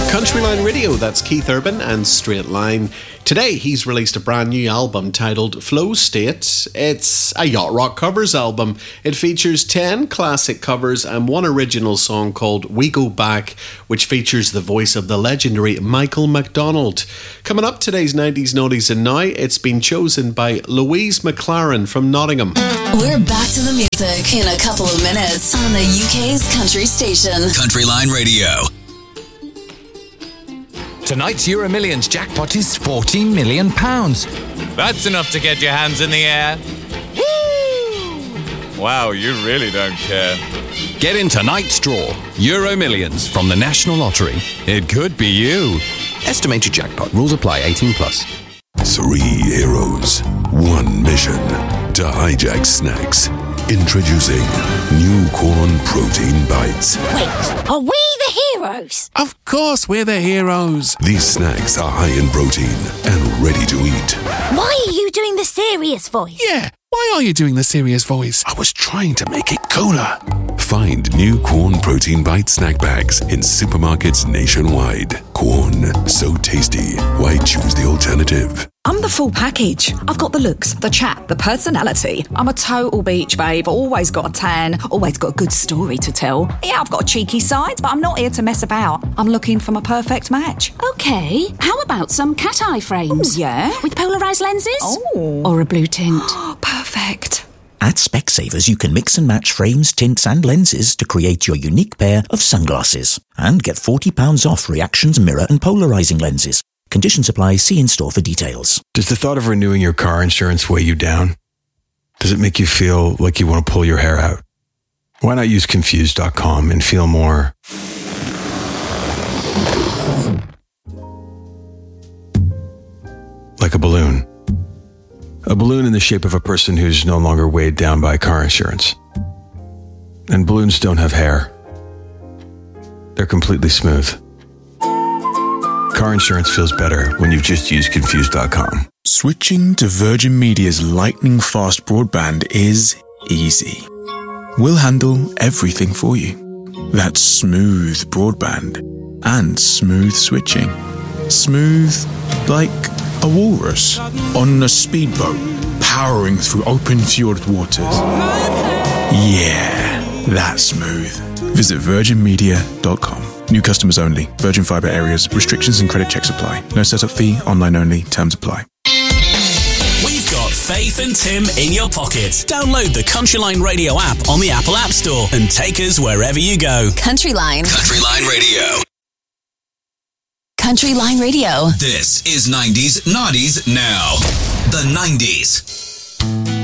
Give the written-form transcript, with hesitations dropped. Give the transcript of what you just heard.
Countryline Radio, that's Keith Urban and Straight Line. Today, he's released a brand new album titled Flow State. It's a yacht rock covers album. It features 10 classic covers and one original song called We Go Back, which features the voice of the legendary Michael McDonald. Coming up, today's 90s, Noughties and Now, it's been chosen by Louise McLaren from Nottingham. We're back to the music in a couple of minutes on the UK's country station. Countryline Radio. Tonight's Euro Millions jackpot is £14 million. That's enough to get your hands in the air. Woo! Wow, you really don't care. Get in tonight's draw. Euro Millions from the National Lottery. It could be you. Estimated jackpot. Rules apply. 18 plus. 3 heroes, 1 mission to hijack snacks. Introducing new corn protein bites. Wait, are we the heroes? Of course we're the heroes. These snacks are high in protein and ready to eat. Why are you doing the serious voice? Yeah, why are you doing the serious voice? I was trying to make it cooler. Find new corn protein bite snack bags in supermarkets nationwide. Corn, so tasty. Why choose the alternative? I'm the full package. I've got the looks, the chat, the personality. I'm a total beach babe, always got a tan, always got a good story to tell. Yeah, I've got a cheeky side, but I'm not here to mess about. I'm looking for my perfect match. Okay, how about some cat eye frames? Ooh, yeah? With polarised lenses? Oh. Or a blue tint? Perfect. At Specsavers, you can mix and match frames, tints and lenses to create your unique pair of sunglasses. And get £40 off Reactions mirror and polarising lenses. Conditions apply. See in-store for details. Does the thought of renewing your car insurance weigh you down? Does it make you feel like you want to pull your hair out? Why not use Confused.com and feel more like a balloon? A balloon in the shape of a person who's no longer weighed down by car insurance. And balloons don't have hair. They're completely smooth. Car insurance feels better when you just use Confused.com. Switching to Virgin Media's lightning-fast broadband is easy. We'll handle everything for you. That's smooth broadband and smooth switching. Smooth like a walrus on a speedboat powering through open fjord waters. Yeah, that's smooth. Visit virginmedia.com. New customers only. Virgin Fibre areas. Restrictions and credit checks apply. No setup fee. Online only. Terms apply. We've got Faith and Tim in your pocket. Download the Countryline Radio app on the Apple App Store and take us wherever you go. Countryline. Countryline Radio. Countryline Radio. This is 90s, Naughties Now. The 90s.